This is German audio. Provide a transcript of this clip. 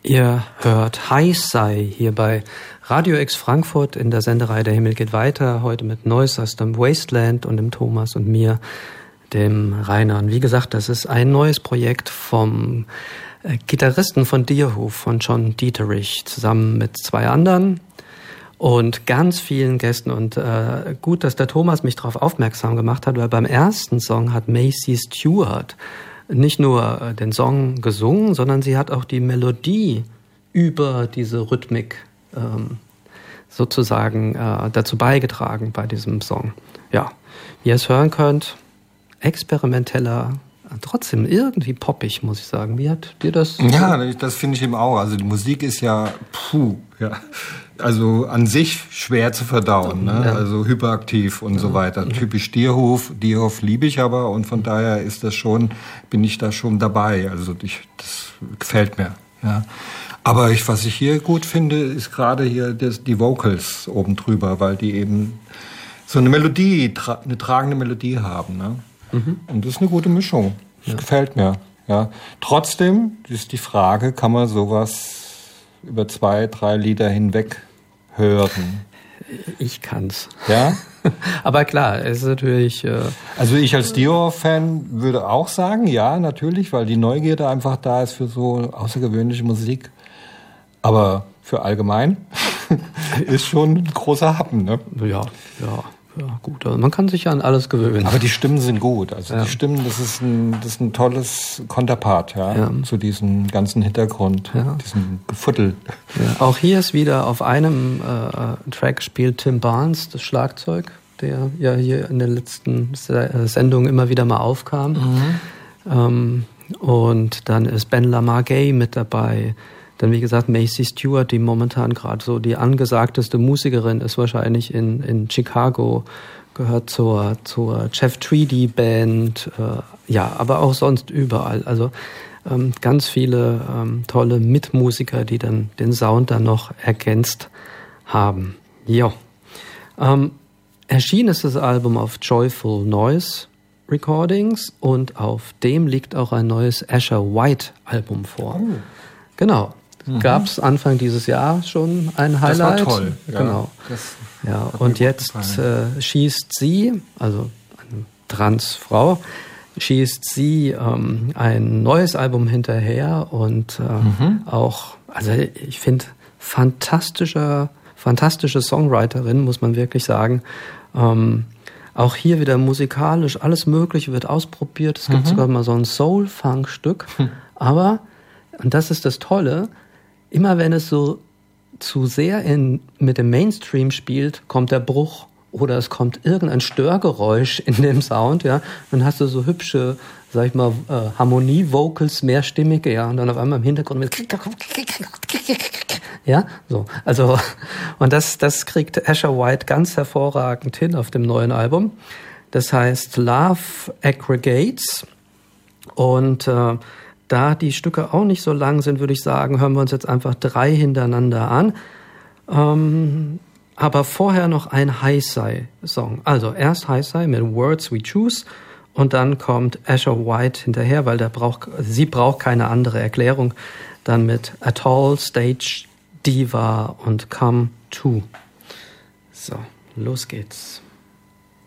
Ihr hört High Sci hier bei Radio X Frankfurt in der Sendereihe Der Himmel geht weiter. Heute mit Neues aus dem Wasteland und dem Thomas und mir, dem Rainer. Und wie gesagt, das ist ein neues Projekt vom Gitarristen von Deerhoof, von John Dieterich, zusammen mit 2 anderen und ganz vielen Gästen. Und gut, dass der Thomas mich darauf aufmerksam gemacht hat, weil beim ersten Song hat Macy Stewart nicht nur den Song gesungen, sondern sie hat auch die Melodie über diese Rhythmik sozusagen dazu beigetragen bei diesem Song. Ja, wie ihr es hören könnt, experimenteller, trotzdem irgendwie poppig, muss ich sagen. Wie hat dir das? Ja, das finde ich eben auch. Also die Musik ist ja, also an sich schwer zu verdauen, ne? Ja. Also hyperaktiv und so weiter. Typisch Deerhoof. Deerhoof liebe ich aber und von daher bin ich da schon dabei. Also das gefällt mir. Ja. Aber was ich hier gut finde, ist gerade hier die Vocals oben drüber, weil die eben so eine Melodie, eine tragende Melodie haben, ne? Und das ist eine gute Mischung. Das gefällt mir. Ja. Trotzdem ist die Frage, kann man sowas über 2, 3 Lieder hinweg hören? Ich kann's. Ja? Aber klar, es ist natürlich... Also ich als Deerhoof-Fan würde auch sagen, ja, natürlich, weil die Neugierde einfach da ist für so außergewöhnliche Musik. Aber für allgemein ist schon ein großer Happen, ne? Ja, gut. Also man kann sich ja an alles gewöhnen. Aber die Stimmen sind gut. Also die Stimmen, das ist ein tolles Konterpart, zu diesem ganzen Hintergrund, diesem Gefuttel. Ja. Auch hier ist wieder auf einem Track spielt Tim Barnes das Schlagzeug, der ja hier in der letzten Sendung immer wieder mal aufkam. Und dann ist Ben Lamar Gay mit dabei. Dann, wie gesagt, Macy Stewart, die momentan gerade so die angesagteste Musikerin ist, wahrscheinlich in Chicago, gehört zur Jeff Tweedy Band, aber auch sonst überall. Also ganz viele tolle Mitmusiker, die dann den Sound dann noch ergänzt haben. Ja. Erschienen ist das Album auf Joyful Noise Recordings und auf dem liegt auch ein neues Asher White Album vor. Oh. Genau. Gab es Anfang dieses Jahr schon ein Highlight. Das war toll. Genau. Und jetzt schießt sie, also eine Transfrau, schießt sie ein neues Album hinterher und auch, also ich finde, fantastische Songwriterin, muss man wirklich sagen. Auch hier wieder musikalisch, alles Mögliche wird ausprobiert. Es gibt sogar mal so ein Soul-Funk-Stück. Aber, und das ist das Tolle, immer wenn es so zu sehr mit dem Mainstream spielt, kommt der Bruch oder es kommt irgendein Störgeräusch in dem Sound, ja. Dann hast du so hübsche, sag ich mal, Harmonie-Vocals, mehrstimmige, ja, und dann auf einmal im Hintergrund mit ja, so. Also, und das kriegt Asher White ganz hervorragend hin auf dem neuen Album. Das heißt Love Aggregates und da die Stücke auch nicht so lang sind, würde ich sagen, hören wir uns jetzt einfach 3 hintereinander an. Aber vorher noch ein High-Sci-Song. Also erst High-Sci mit Words We Choose und dann kommt Asher White hinterher, weil sie braucht keine andere Erklärung. Dann mit Atoll, Stage, Diva und Come To. So, los geht's.